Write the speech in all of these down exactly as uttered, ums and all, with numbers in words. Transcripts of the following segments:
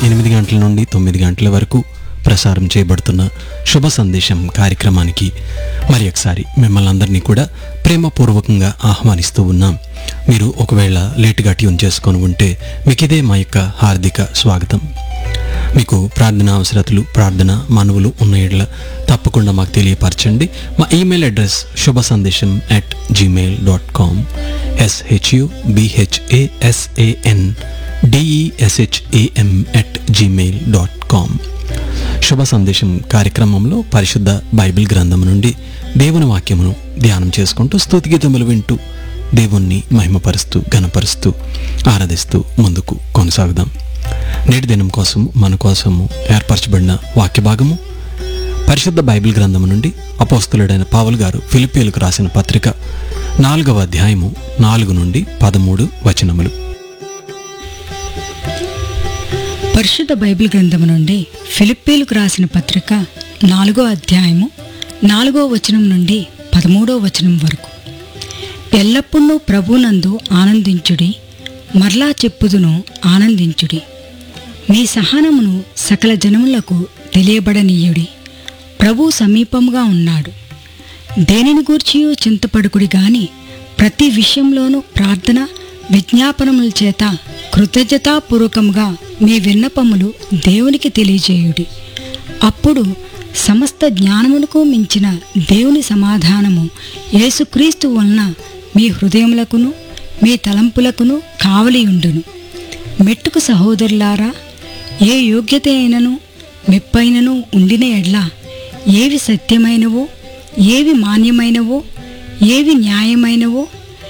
ఎనిమిది గంటల నుండి తొమ్మిది గంటల వరకు ప్రసారం చేయబడుతున్న శుభ సందేశం కార్యక్రమానికి మరి ఒకసారి మిమ్మల్ని అందరినీ కూడా ప్రేమపూర్వకంగా ఆహ్వానిస్తూ ఉన్నాం. మీరు ఒకవేళ లేటుగా ట్యూన్ చేసుకొని ఉంటే మీకు ఇదే మా యొక్క హార్దిక స్వాగతం. మీకు ప్రార్థన అవసరతలు, ప్రార్థన మనవులు ఉన్న ఎడల తప్పకుండా మాకు తెలియపరచండి. మా ఈమెయిల్ అడ్రస్ శుభ సందేశం at Gmail dot com SHU బిహెచ్ఏఎస్ఏఎన్ DESHAM at Gmail dot com. శుభ సందేశం కార్యక్రమంలో పరిశుద్ధ బైబిల్ గ్రంథం నుండి దేవుని వాక్యమును ధ్యానం చేసుకుంటూ స్తుతిగీతములు వింటూ దేవుణ్ణి మహిమపరుస్తూ ఘనపరుస్తూ ఆరాధిస్తూ ముందుకు కొనసాగుదాం. నేటి దినం కోసం మన కోసము ఏర్పరచబడిన వాక్య భాగము పరిశుద్ధ బైబిల్ గ్రంథం నుండి అపోస్తలుడైన పౌలు గారు ఫిలిప్పీయులకు రాసిన పత్రిక నాలుగవ అధ్యాయము నాలుగు నుండి పదమూడు వచనములు. పరిశుద్ధ బైబిల్ గ్రంథము నుండి ఫిలిప్పీయులకు రాసిన పత్రిక నాలుగో అధ్యాయము నాలుగో వచనం నుండి పదమూడో వచనం వరకు. ఎల్లప్పుడూ ప్రభునందు ఆనందించుడి, మరలా చెప్పుదును ఆనందించుడి. మీ సహనమును సకల జనములకు తెలియబడనీయుడి. ప్రభు సమీపముగా ఉన్నాడు. దేనిని గూర్చియూ చింతపడుకుడి గాని ప్రతి విషయంలోనూ ప్రార్థన విజ్ఞాపనముల చేత కృతజ్ఞతాపూర్వకముగా మీ విన్నపములు దేవునికి తెలియజేయుడి. అప్పుడు సమస్త జ్ఞానమునకు మించిన దేవుని సమాధానము యేసుక్రీస్తు వలన మీ హృదయములకును మీ తలంపులకును కావలియుండును. మెట్టుకు సహోదరులారా, ఏ యోగ్యత అయినను మెప్పైనను ఉండిన ఎడ్ల, ఏవి సత్యమైనవో, ఏవి మాన్యమైనవో, ఏవి న్యాయమైనవో,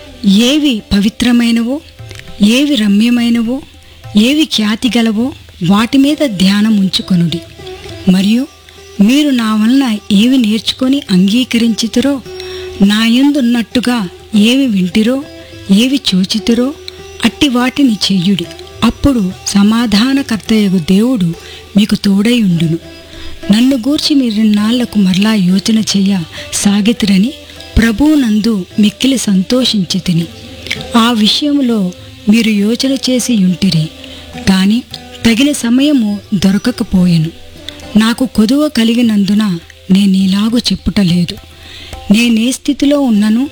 ఏవి పవిత్రమైనవో, ఏవి రమ్యమైనవో, ఏవి ఖ్యాతి గలవో వాటి మీద ధ్యానం ఉంచుకొనుడి. మరియు మీరు నా వలన ఏవి నేర్చుకొని అంగీకరించితిరో, నా యందున్నట్టుగా ఏవి వింటిరో, ఏవి చూచితిరో అట్టి వాటిని చెయ్యుడి. అప్పుడు సమాధానకర్తయగు దేవుడు మీకు తోడై ఉండును. నన్ను గూర్చి మీరున్నాళ్లకు మరలా యోచన చెయ్య సాగితిరని ప్రభువునందు మిక్కిలి సంతోషించి తిని ఆ విషయంలో మీరు యోచన చేసి ఉంటిరి. కాని తగిన సమయము దొరకకపోయెను. నాకు కొదువ కలిగినందున నేనీలాగు చెప్పుటలేదు. నేనే స్థితిలో ఉన్నను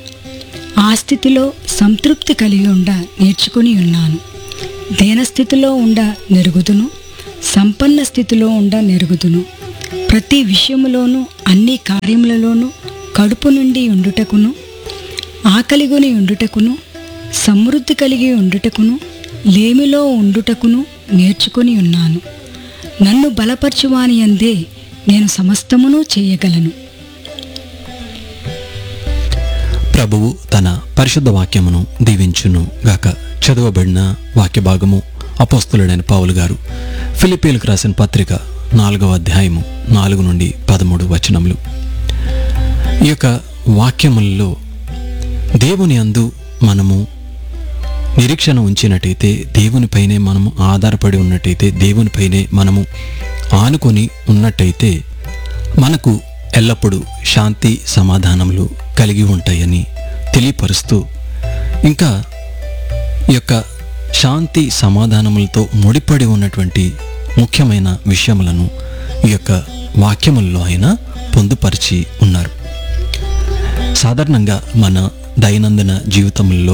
ఆ స్థితిలో సంతృప్తి కలిగి ఉండ నేర్చుకుని ఉన్నాను. దీనస్థితిలో ఉండ నెరుగుదును, సంపన్న స్థితిలో ఉండ నెరుగుదును. ప్రతి విషయములోనూ అన్ని కార్యములలోనూ కడుపు నుండి ఉండుటకును, ఆకలిగొని ఉండుటకును, సమృద్ధి కలిగి ఉండుటకును, లేమిలో ఉండుటకును నేర్చుకుని ఉన్నాను. నన్ను బలపరచువాని యందే నేను సమస్తమును చేయగలను. ప్రభువు తన పరిశుద్ధ వాక్యమును దీవించును గాక. చదవబడిన వాక్య భాగము అపోస్తలుడైన పౌలు గారు ఫిలిప్పీయులకు రాసిన పత్రిక నాలుగవ అధ్యాయము నాలుగు నుండి పదమూడు వచనములు. ఈ యొక్క వాక్యములలో దేవుని యందు మనము నిరీక్షణ ఉంచినట్టయితే, దేవునిపైనే మనము ఆధారపడి ఉన్నట్టయితే, దేవునిపైనే మనము ఆనుకొని ఉన్నట్టయితే మనకు ఎల్లప్పుడూ శాంతి సమాధానములు కలిగి ఉంటాయని తెలియపరుస్తూ, ఇంకా ఈ యొక్క శాంతి సమాధానములతో ముడిపడి ఉన్నటువంటి ముఖ్యమైన విషయములను ఈ యొక్క వాక్యములలో ఆయన పొందుపరిచి ఉన్నారు. సాధారణంగా మన దైనందిన జీవితంలో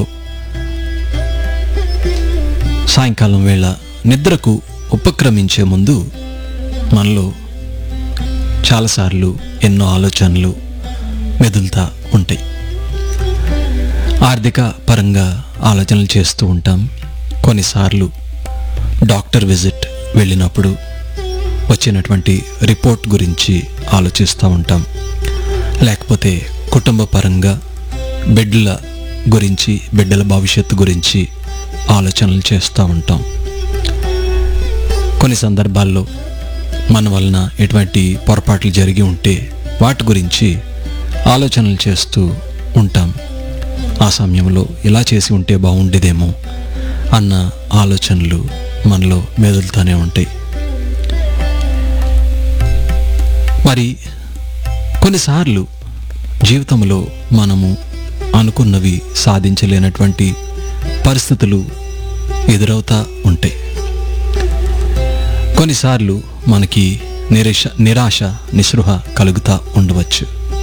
సాయంకాలం వేళ నిద్రకు ఉపక్రమించే ముందు మనలో చాలాసార్లు ఎన్నో ఆలోచనలు మెదులుతూ ఉంటాయి. ఆర్థిక పరంగా ఆలోచనలు చేస్తూ ఉంటాం. కొన్నిసార్లు డాక్టర్ విజిట్ వెళ్ళినప్పుడు వచ్చినటువంటి రిపోర్ట్ గురించి ఆలోచిస్తూ ఉంటాం. లేకపోతే కుటుంబ పరంగా బిడ్డల గురించి, బిడ్డల భవిష్యత్తు గురించి ఆలోచనలు చేస్తూ ఉంటాం. కొన్ని సందర్భాల్లో మన వలన ఎటువంటి పొరపాట్లు జరిగి ఉంటే వాటి గురించి ఆలోచనలు చేస్తూ ఉంటాం. ఆ సమయంలో ఇలా చేసి ఉంటే బాగుండేదేమో అన్న ఆలోచనలు మనలో మెదులుతూనే ఉంటాయి. మరి కొన్నిసార్లు జీవితంలో మనము అనుకున్నవి సాధించలేనటువంటి పరిస్థితులు ఎదురవుతూ ఉంటాయి. కొన్నిసార్లు మనకి నిరాశ నిరాశ నిస్పృహ కలుగుతూ ఉండవచ్చు.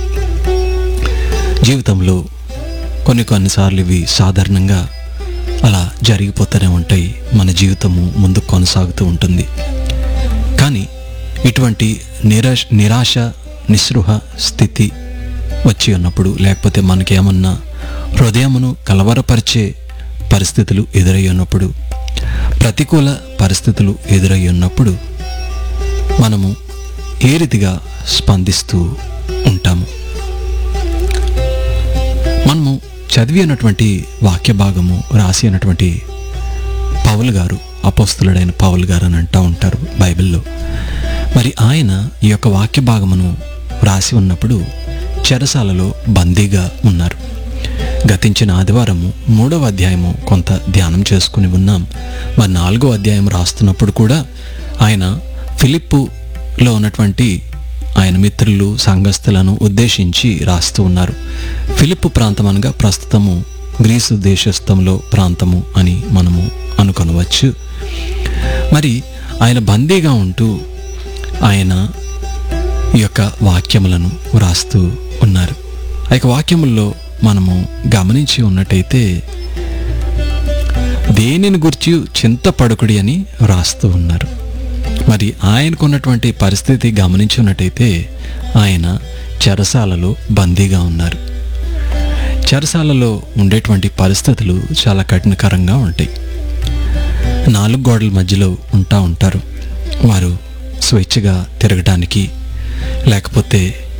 జీవితంలో కొన్ని కొన్నిసార్లు ఇవి సాధారణంగా అలా జరిగిపోతూనే ఉంటాయి. మన జీవితము ముందుకు కొనసాగుతూ ఉంటుంది. కానీ ఇటువంటి నిరాశ నిరాశ నిస్పృహ స్థితి వచ్చి ఉన్నప్పుడు, లేకపోతే మనకేమన్నా హృదయమును కలవరపరిచే పరిస్థితులు ఎదురై ఉన్నప్పుడు, ప్రతికూల పరిస్థితులు ఎదురై ఉన్నప్పుడు మనము ఏ రీతిగా స్పందిస్తూ ఉంటాము? మనము చదివి ఉన్నటువంటి వాక్య భాగము రాసి అయినటువంటి పౌలు గారు, అపోస్తలుడైన పౌలు గారు అని అంటూ ఉంటారు బైబిల్లో. మరి ఆయన ఈ యొక్క వాక్య భాగమును రాసి ఉన్నప్పుడు చెరసాలలో బందీగా ఉన్నారు. గతించిన ఆదివారము మూడవ అధ్యాయము కొంత ధ్యానం చేసుకుని ఉన్నాం. మరి నాలుగో అధ్యాయం రాస్తున్నప్పుడు కూడా ఆయన ఫిలిప్పులో ఉన్నటువంటి ఆయన మిత్రులు సంఘస్థులను ఉద్దేశించి రాస్తూ ఉన్నారు. ఫిలిప్పు ప్రాంతం అనగా ప్రస్తుతము గ్రీసు దేశస్థంలో ప్రాంతము అని మనము అనుకొనవచ్చు. మరి ఆయన బందీగా ఉంటూ ఆయన ఈ యొక్క వాక్యములను వ్రాస్తూ ఉన్నారు. ఆ యొక్క వాక్యముల్లో మనము గమనించి ఉన్నట్టయితే దేనిని గురించి చింతపడకుడి అని వ్రాస్తూ ఉన్నారు. మరి ఆయనకున్నటువంటి పరిస్థితి గమనించి ఉన్నట్టయితే ఆయన చెరసాలలో బందీగా ఉన్నారు. చెరసాలలో ఉండేటువంటి పరిస్థితులు చాలా కఠినకరంగా ఉంటాయి. నాలుగు గోడల మధ్యలో ఉంటా ఉంటారు. వారు స్వేచ్ఛగా తిరగడానికి, లేకపోతే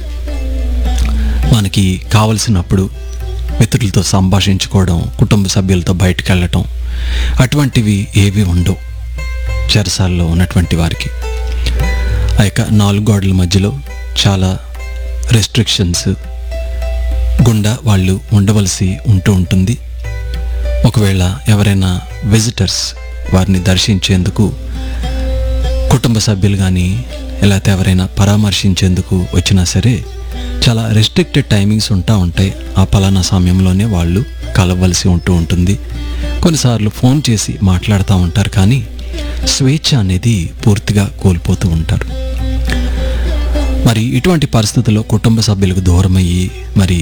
మనకి కావలసినప్పుడు మిత్రులతో సంభాషించుకోవడం, కుటుంబ సభ్యులతో బయటకు వెళ్ళటం, అటువంటివి ఏవి ఉండవు చెరసాలలో ఉన్నటువంటి వారికి. ఆ యొక్క నాలుగు గోడల మధ్యలో చాలా రెస్ట్రిక్షన్స్ గుండా వాళ్ళు ఉండవలసి ఉంటూ ఉంటుంది. ఒకవేళ ఎవరైనా విజిటర్స్ వారిని దర్శించేందుకు కుటుంబ సభ్యులు కానీ లేకపోతే ఎవరైనా పరామర్శించేందుకు వచ్చినా సరే చాలా రెస్ట్రిక్టెడ్ టైమింగ్స్ ఉంటా ఉంటాయి. ఆ పలానా సమయంలోనే వాళ్ళు కలవలసి ఉంటూ ఉంటుంది. కొన్నిసార్లు ఫోన్ చేసి మాట్లాడుతూ ఉంటారు, కానీ స్వేచ్ఛ అనేది పూర్తిగా కోల్పోతూ ఉంటారు. మరి ఇటువంటి పరిస్థితుల్లో కుటుంబ సభ్యులకు దూరమయ్యి మరి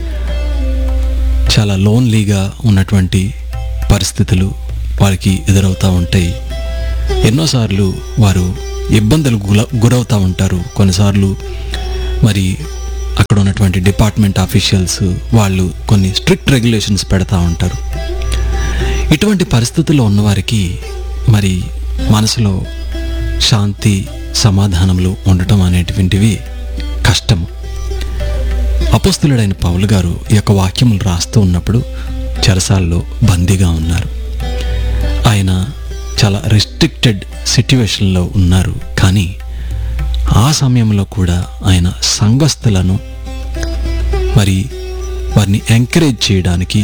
చాలా లోన్లీగా ఉన్నటువంటి పరిస్థితులు వారికి ఎదురవుతూ ఉంటాయి. ఎన్నోసార్లు వారు ఇబ్బందులు గుల గురవుతూ ఉంటారు. కొన్నిసార్లు మరి అక్కడ ఉన్నటువంటి డిపార్ట్మెంట్ ఆఫీషియల్స్ వాళ్ళు కొన్ని స్ట్రిక్ట్ రెగ్యులేషన్స్ పెడతా ఉంటారు. ఇటువంటి పరిస్థితుల్లో ఉన్నవారికి మరి మనసులో శాంతి సమాధానంలో ఉండటం అనేటువంటివి కష్టము. అపోస్తలుడైన పౌలు గారు ఈ యొక్క వాక్యములు రాస్తూ ఉన్నప్పుడు చెరసాల్లో బందీగా ఉన్నారు. ఆయన చాలా రెస్ట్రిక్టెడ్ సిట్యువేషన్లో ఉన్నారు. కానీ ఆ సమయంలో కూడా ఆయన సంఘస్థులను మరి వారిని ఎంకరేజ్ చేయడానికి,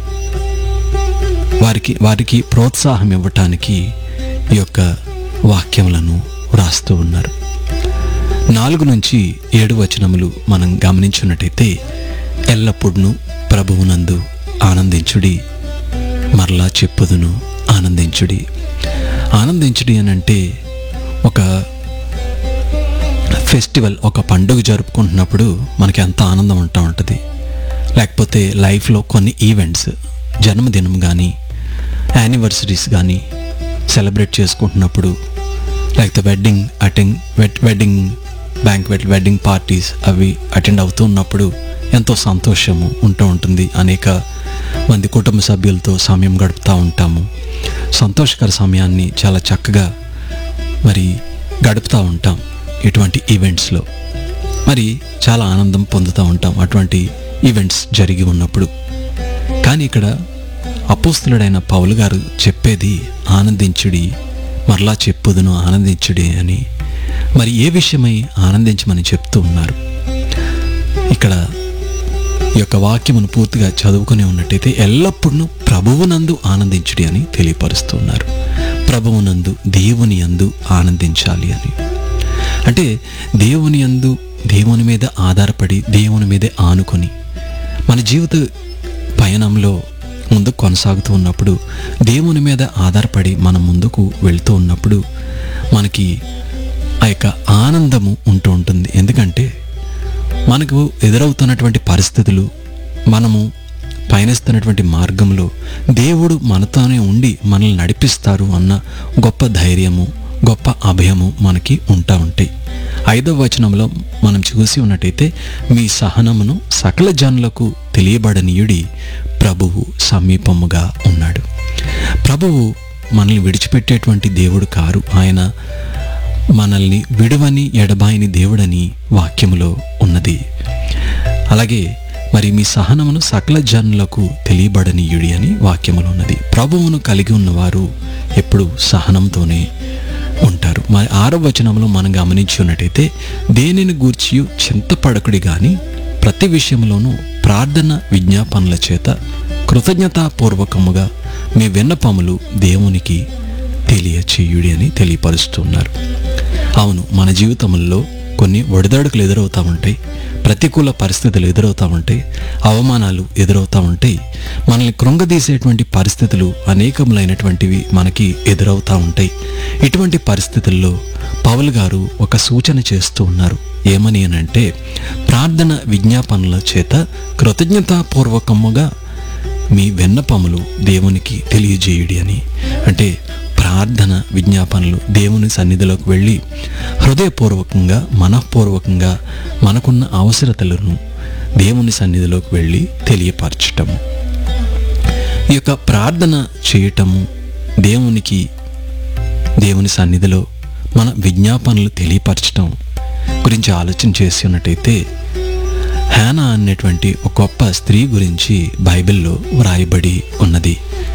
వారికి వారికి ప్రోత్సాహం ఇవ్వటానికి ఈ యొక్క వాక్యములను వ్రాస్తూ ఉన్నారు. నాలుగు నుంచి ఏడు వచనములు మనం గమనించున్నట్టయితే, ఎల్లప్పుడూ ప్రభువునందు ఆనందించుడి, మరలా చెప్పుదును ఆనందించుడి. ఆనందించుడి అని అంటే ఒక ఫెస్టివల్, ఒక పండుగ జరుపుకుంటున్నప్పుడు మనకి ఎంత ఆనందం ఉంటా ఉంటుంది. లేకపోతే లైఫ్లో కొన్ని ఈవెంట్స్, జన్మదినం కానీ యానివర్సరీస్ కానీ సెలబ్రేట్ చేసుకుంటున్నప్పుడు, లేకపోతే wedding attend wedding banquet wedding parties అవి అటెండ్ అవుతూ ఉన్నప్పుడు ఎంతో సంతోషము ఉంటూ ఉంటుంది. అనేక మంది కుటుంబ సభ్యులతో సమయం గడుపుతూ ఉంటాము. సంతోషకర సమయాన్ని చాలా చక్కగా మరి గడుపుతూ ఉంటాం. ఇటువంటి ఈవెంట్స్లో మరి చాలా ఆనందం పొందుతూ ఉంటాం అటువంటి ఈవెంట్స్ జరిగి ఉన్నప్పుడు. కానీ ఇక్కడ అపోస్తలుడైన పౌలు గారు చెప్పేది ఆనందించుడి, మరలా చెప్పుదును ఆనందించుడి అని. మరి ఏ విషయమై ఆనందించమని చెప్తూ ఉన్నారు? ఇక్కడ ఈ యొక్క వాక్యమును పూర్తిగా చదువుకుని ఉన్నట్టయితే ఎల్లప్పుడూ ప్రభువునందు ఆనందించుడి అని తెలియపరుస్తున్నారు. ప్రభువునందు, దేవుని యందు ఆనందించాలి అని. అంటే దేవుని యందు, దేవుని మీద ఆధారపడి, దేవుని మీదే ఆనుకొని మన జీవిత పయనంలో ముందుకు కొనసాగుతూ ఉన్నప్పుడు, దేవుని మీద ఆధారపడి మనం ముందుకు వెళ్తూ ఉన్నప్పుడు మనకి మనకి ఆ యొక్క ఆనందము ఉంటూ ఉంటుంది. ఎందుకంటే మనకు ఎదురవుతున్నటువంటి పరిస్థితులు, మనము పయనిస్తున్నటువంటి మార్గంలో దేవుడు మనతోనే ఉండి మనల్ని నడిపిస్తారు అన్న గొప్ప ధైర్యము, గొప్ప అభయము మనకి ఉంటా ఉంటాయి. ఐదవ వచనంలో మనం చూసి ఉన్నట్టయితే, మీ సహనమును సకల జనులకు తెలియబడనీయుడి, ప్రభువు సమీపముగా ఉన్నాడు. ప్రభువు మనల్ని విడిచిపెట్టేటువంటి దేవుడు కారు. ఆయన మనల్ని విడువని ఎడబాయని దేవుడని వాక్యములో ఉన్నది. అలాగే మరి మీ సహనమును సకల జనులకు తెలియబడనీయుడి అని వాక్యములో ఉన్నది. ప్రభువును కలిగి ఉన్నవారు ఎప్పుడు సహనంతోనే ఉంటారు. మరి ఆరవ వచనంలో మనం గమనించి ఉన్నట్టయితే, దేనిని గూర్చి చింతపడకుడి గాని ప్రతి విషయంలోనూ ప్రార్థన విజ్ఞాపనల చేత కృతజ్ఞతాపూర్వకముగా మీ విన్నపములు దేవునికి తెలియచేయుడి అని తెలియపరుస్తున్నారు. అవును, మన జీవితంలో కొన్ని ఒడిదడుకులు ఎదురవుతూ ఉంటాయి, ప్రతికూల పరిస్థితులు ఎదురవుతూ ఉంటాయి, అవమానాలు ఎదురవుతూ ఉంటాయి, మనల్ని కృంగదీసేటువంటి పరిస్థితులు అనేకములైనటువంటివి మనకి ఎదురవుతూ ఉంటాయి. ఇటువంటి పరిస్థితుల్లో పౌలు గారు ఒక సూచన చేస్తూ ఉన్నారు. ఏమని అనంటే, ప్రార్థన విజ్ఞాపనల చేత కృతజ్ఞతాపూర్వకముగా మీ విన్నపములు దేవునికి తెలియజేయుడి అని. అంటే ప్రార్థన విజ్ఞాపనలు దేవుని సన్నిధిలోకి వెళ్ళి హృదయపూర్వకంగా, మనఃపూర్వకంగా మనకున్న అవసరతలను దేవుని సన్నిధిలోకి వెళ్ళి తెలియపరచటము. ఈ యొక్క ప్రార్థన చేయటము, దేవునికి దేవుని సన్నిధిలో మన విజ్ఞాపనలు తెలియపరచటం గురించి ఆలోచన చేసి ఉన్నట్టయితే, హేనా అనేటువంటి ఒక గొప్ప స్త్రీ గురించి బైబిల్లో వ్రాయబడి ఉన్నది.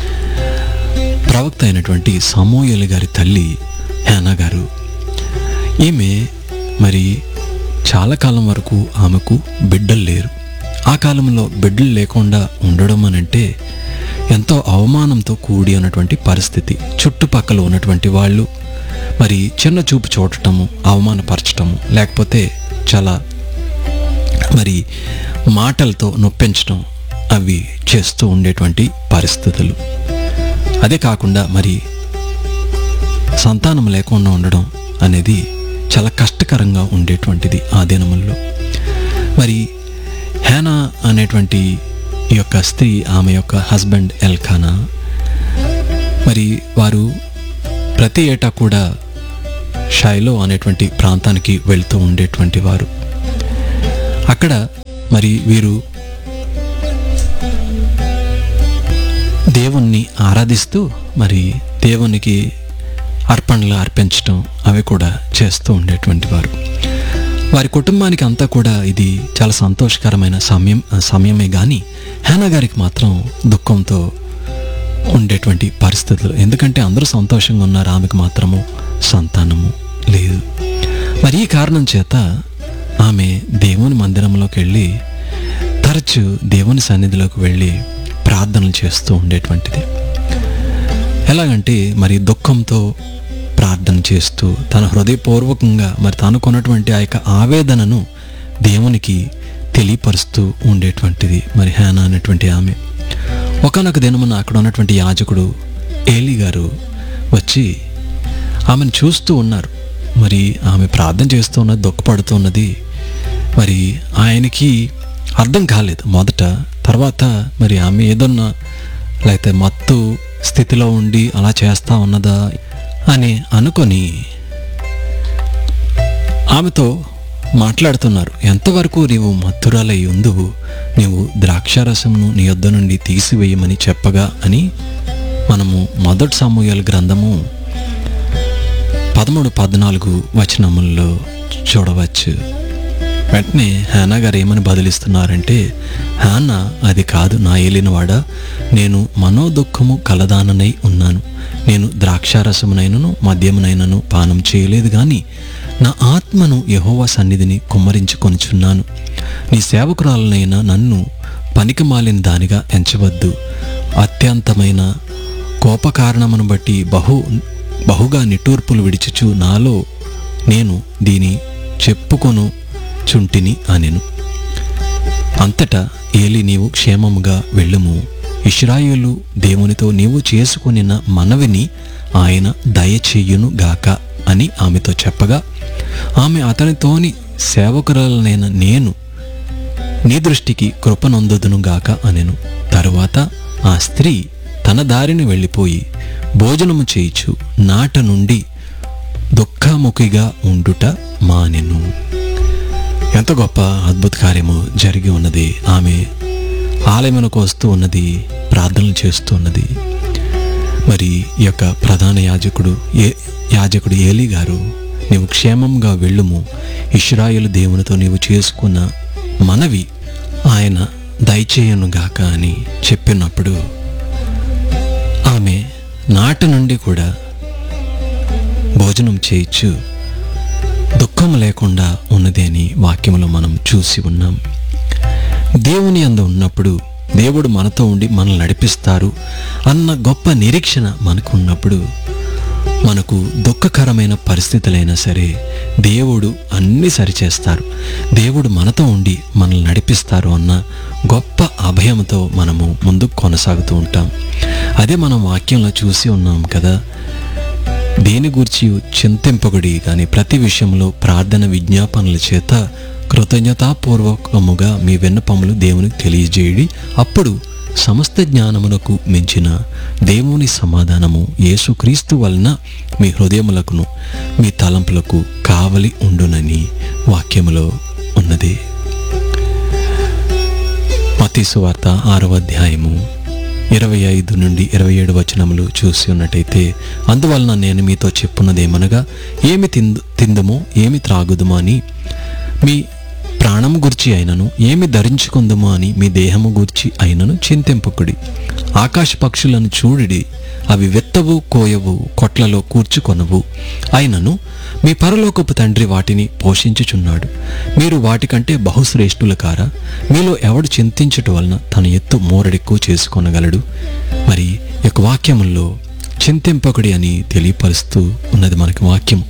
ప్రవక్త అయినటువంటి సమూయేలు గారి తల్లి హేనా గారు. ఈమె మరి చాలా కాలం వరకు ఆమెకు బిడ్డలు లేరు. ఆ కాలంలో బిడ్డలు లేకుండా ఉండడం అనంటే ఎంతో అవమానంతో కూడి ఉన్నటువంటి పరిస్థితి. చుట్టుపక్కల ఉన్నటువంటి వాళ్ళు మరి చిన్న చూపు చూడటము, అవమానపరచటము, లేకపోతే చాలా మరి మాటలతో నొప్పించడం, అవి చేస్తూ ఉండేటువంటి పరిస్థితులు. అదే కాకుండా మరి సంతానం లేకుండా ఉండడం అనేది చాలా కష్టకరంగా ఉండేటువంటిది ఆ దినముల్లో. మరి హేనా అనేటువంటి ఈ యొక్క స్త్రీ, ఆమె యొక్క హస్బెండ్ ఎల్కానా, మరి వారు ప్రతి ఏటా కూడా షైలో అనేటువంటి ప్రాంతానికి వెళ్తూ ఉండేటువంటి వారు. అక్కడ మరి వీరు దేవుణ్ణి ఆరాధిస్తూ మరి దేవునికి అర్పణలు అర్పించటం అవి కూడా చేస్తూ ఉండేటువంటి వారు. వారి కుటుంబానికి అంతా కూడా ఇది చాలా సంతోషకరమైన సమయం సమయమే కానీ హేనా గారికి మాత్రం దుఃఖంతో ఉండేటువంటి పరిస్థితులు. ఎందుకంటే అందరూ సంతోషంగా ఉన్నారు, ఆమెకు మాత్రము సంతానము లేదు. మరి ఈ కారణం చేత ఆమె దేవుని మందిరంలోకి వెళ్ళి తరచు దేవుని సన్నిధిలోకి వెళ్ళి ప్రార్థనలు చేస్తూ ఉండేటువంటిది. ఎలాగంటే మరి దుఃఖంతో ప్రార్థన చేస్తూ తన హృదయపూర్వకంగా మరి తనకున్నటువంటి ఆ యొక్క ఆవేదనను దేవునికి తెలియపరుస్తూ ఉండేటువంటిది మరి హేనా అనేటువంటి ఆమె. ఒకనొక దినమున అక్కడ ఉన్నటువంటి యాజకుడు ఏలీ గారు వచ్చి ఆమెను చూస్తూ ఉన్నారు. మరి ఆమె ప్రార్థన చేస్తూ ఉన్నది, దుఃఖపడుతూ ఉన్నది. మరి ఆయనకి అర్థం కాలేదు మొదట. తర్వాత మరి ఆమె ఏదన్నా లేకపోతే మత్తు స్థితిలో ఉండి అలా చేస్తా ఉన్నదా అని అనుకొని ఆమెతో మాట్లాడుతున్నారు. ఎంతవరకు నీవు మత్తురాలై ఉందువు, నీవు ద్రాక్షారసమును నీ యొద్ద నుండి తీసివేయమని చెప్పగా అని మనము మొదటి సమూయేలు గ్రంథము పదమూడు పద్నాలుగు వచనముల్లో చూడవచ్చు. వెంటనే హేనా గారు ఏమని బదిలిస్తున్నారంటే, హేనా, అది కాదు నా ఏలినవాడా, నేను మనోదుఃఖము కలదాననై ఉన్నాను. నేను ద్రాక్షారసమునైనను మద్యమునైనను పానం చేయలేదు, కానీ నా ఆత్మను యెహోవా సన్నిధిని కుమ్మరించుకొనుచున్నాను. నీ సేవకురాలనైనా నన్ను పనికిమాలిన దానిగా ఎంచవద్దు. అత్యంతమైన కోపకారణమును బట్టి బహు బహుగా నిట్టూర్పులు విడిచుచు నాలో నేను దీని చెప్పుకొను చుంటిని అనెను. అంతటా ఏలి, నీవు క్షేమముగా వెళ్ళుము. ఇశ్రాయేలు దేవునితో నీవు చేసుకొనిన మనవిని ఆయన దయచేయును గాక అని ఆమెతో చెప్పగా ఆమె అతనితోని సేవకురాలనైన నేను నీ దృష్టికి కృపనొందుదునుగాక అనెను. తరువాత ఆ స్త్రీ తన దారిని వెళ్ళిపోయి భోజనము చేయిచు నాట నుండి దుఃఖముఖిగా ఉండుట మానెను. ఎంత గొప్ప అద్భుత కార్యము జరిగి ఉన్నది. ఆమె ఆలయమునకు వస్తూ ఉన్నది, ప్రార్థనలు చేస్తూ ఉన్నది. మరి ఈ యొక్క ప్రధాన యాజకుడు ఏ యాజకుడు ఏలీ గారు, నీవు క్షేమంగా వెళ్ళుము, ఇశ్రాయేలు దేవునితో నీవు చేసుకున్న మనవి ఆయన దయచేయనుగాక అని చెప్పినప్పుడు ఆమె నాట నుండి కూడా భోజనం చేయించు దుఃఖం లేకుండా ఉన్నది అని వాక్యములో మనం చూసి ఉన్నాం. దేవుని యందు ఉన్నప్పుడు దేవుడు మనతో ఉండి మనల్ని నడిపిస్తారు అన్న గొప్ప నిరీక్షణ మనకు ఉన్నప్పుడు మనకు దుఃఖకరమైన పరిస్థితులైనా సరే దేవుడు అన్నీ సరిచేస్తారు, దేవుడు మనతో ఉండి మనల్ని నడిపిస్తారు అన్న గొప్ప అభయంతో మనము ముందుకు కొనసాగుతూ ఉంటాం. అదే మనం వాక్యంలో చూసి ఉన్నాం కదా, దేని గురించి చింతింపకుడి కానీ ప్రతి విషయంలో ప్రార్థన విజ్ఞాపనల చేత కృతజ్ఞతాపూర్వకముగా మీ విన్నపములు దేవునికి తెలియజేయడి, అప్పుడు సమస్త జ్ఞానమునకు మించిన దేవుని సమాధానము యేసుక్రీస్తు వలన మీ హృదయములకును మీ తలంపులకు కావలి ఉండునని వాక్యములో ఉన్నది. మత్తయి సువార్త ఆరవ అధ్యాయము ఇరవై ఐదు నుండి ఇరవై ఏడు వచనములు చూసి ఉన్నట్టయితే, అందువలన నేను మీతో చెప్పున్నదేమనగా ఏమి తిందు తిందుమో ఏమి త్రాగుదుమో అని మీ ప్రాణము గురించి అయినను, ఏమి ధరించుకుందుమో అని మీ దేహము గురించి అయినను చింతింపకుడి. ఆకాశ పక్షులను చూడిడి, అవి విత్తవు, కోయవు, కొట్లలో కూర్చుకొనవు, అయినను మీ పరలోకపు తండ్రి వాటిని పోషించుచున్నాడు. మీరు వాటికంటే బహుశ్రేష్ఠుల కారా? మీలో ఎవడు చింతించుట వలన తన ఎత్తు మోరడెక్కువ చేసుకొనగలడు? మరి ఈ యొక్క వాక్యముల్లో చింతింపకుడి అని తెలియపరుస్తూ ఉన్నది మనకి వాక్యము.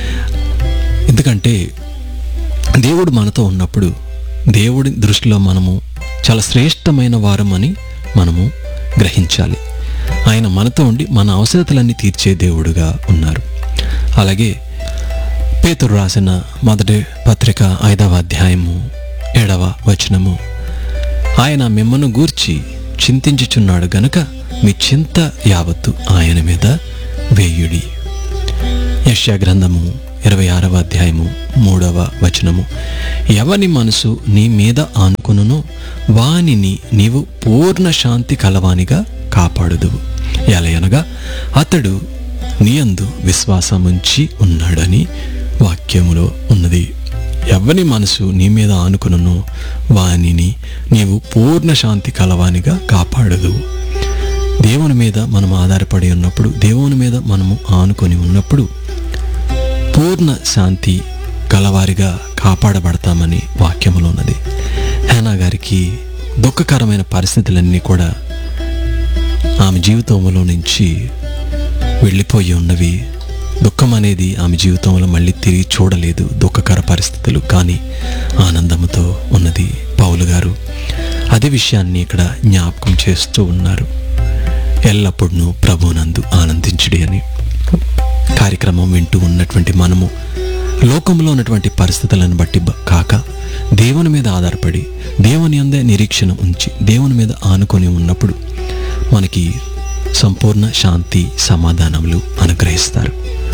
ఎందుకంటే దేవుడు మనతో ఉన్నప్పుడు దేవుడి దృష్టిలో మనము చాలా శ్రేష్టమైన వారం అని మనము గ్రహించాలి. ఆయన మనతో ఉండి మన అవసరతలన్నీ తీర్చే దేవుడుగా ఉన్నారు. అలాగే పేతురు రాసిన మొదటి పత్రిక ఐదవ అధ్యాయము ఏడవ వచనము, ఆయన మిమ్మను గూర్చి చింతించుచున్నాడు గనుక మీ చింత యావత్తు ఆయన మీద వేయుడి. యెషయా గ్రంథము ఇరవై ఆరవ అధ్యాయము మూడవ వచనము, ఎవని మనసు నీ మీద ఆనుకునునో వానిని నీవు పూర్ణ శాంతి కలవానిగా కాపాడుదువు, ఎలయనగా అతడు నీయందు విశ్వాసముంచి ఉన్నాడని వాక్యములో ఉన్నది. ఎవని మనసు నీ మీద ఆనుకునునో వానిని నీవు పూర్ణ శాంతి కలవానిగా కాపాడుదువు. దేవుని మీద మనం ఆధారపడి ఉన్నప్పుడు, దేవుని మీద మనము ఆనుకొని ఉన్నప్పుడు పూర్ణ శాంతి గలవారిగా కాపాడబడతామని వాక్యములో ఉన్నది. హేనా గారికి దుఃఖకరమైన పరిస్థితులన్నీ కూడా ఆమె జీవితంలో నుంచి వెళ్ళిపోయి ఉన్నవి. దుఃఖం అనేది ఆమె జీవితంలో మళ్ళీ తిరిగి చూడలేదు, దుఃఖకర పరిస్థితులు, కానీ ఆనందముతో ఉన్నది. పౌలు గారు అదే విషయాన్ని ఇక్కడ జ్ఞాపకం చేస్తూ ఉన్నారు. ఎల్లప్పుడూ ప్రభువునందు ఆనందించుడి అని. కార్యక్రమం వింటూ ఉన్నటువంటి మనము లోకంలో ఉన్నటువంటి పరిస్థితులను బట్టి కాక దేవుని మీద ఆధారపడి దేవుని అందే నిరీక్షణ ఉంచి దేవుని మీద ఆనుకొని ఉన్నప్పుడు మనకి సంపూర్ణ శాంతి సమాధానములు అనుగ్రహిస్తారు.